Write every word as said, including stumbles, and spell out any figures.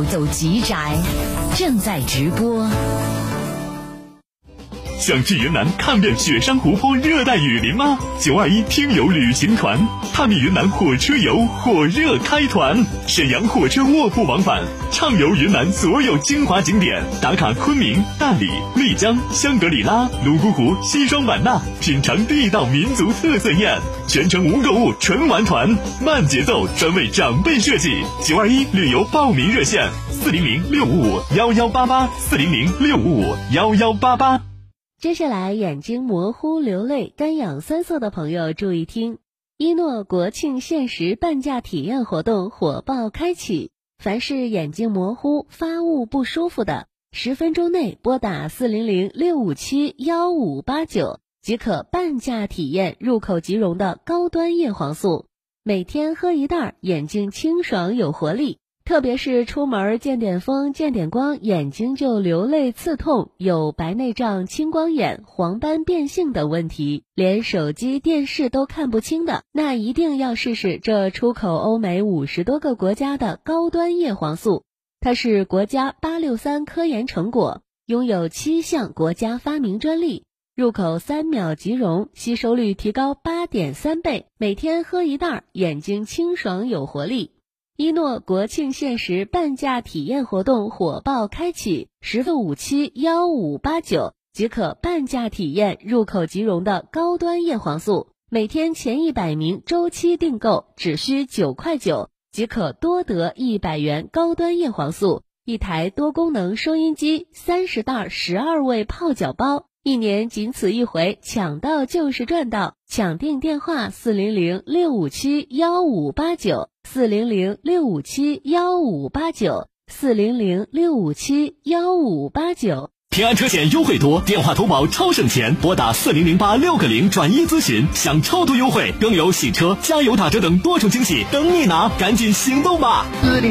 走走极宅，正在直播。 想去云南看遍雪山湖泊、热带雨林吗？九二一听友旅行团探秘云南火车游火热开团，沈阳火车卧铺往返，畅游云南所有精华景点，打卡昆明、大理、丽江、香格里拉、泸沽湖、西双版纳，品尝地道民族特色宴，全程无购物纯玩团，慢节奏，专为长辈设计。九二一旅游报名热线：四零零六五五幺幺八八，四零零六五五幺幺八八。 接下来，眼睛模糊、流泪、干痒酸涩的朋友注意听，一诺国庆限时半价体验活动火爆开启，凡是眼睛模糊、发雾不舒服的，十分钟内拨打四零零六五七幺五八九即可半价体验入口即溶的高端叶黄素，每天喝一袋，眼睛清爽有活力。特别是出门见点风见点光，眼睛就流泪刺痛，有白内障、青光眼、黄斑变性等问题，连手机电视都看不清的，那一定要试试这出口欧美五十多个国家的高端叶黄素。它是国家八六三科研成果，拥有七项国家发明专利，入口三秒即溶，吸收率提高 八点三倍，每天喝一袋，眼睛清爽有活力。一诺国庆限时半价体验活动火爆开启，十六五七幺五八九即可半价体验入口即溶的高端叶黄素，每天前一百名周期订购只需九块九，即可多得一百元高端叶黄素，一台多功能收音机，三十袋十二味泡脚包，一年仅此一回，抢到就是赚到！抢订电话四零零六五七幺五八九，四零零六五七幺五八九，四零零六五七幺五八九。 平安车险优惠多，电话投保超省钱，拨打四零零八六个零转一咨询，享超多优惠，更有洗车、加油打折等多重惊喜等你拿，赶紧行动吧！ 四零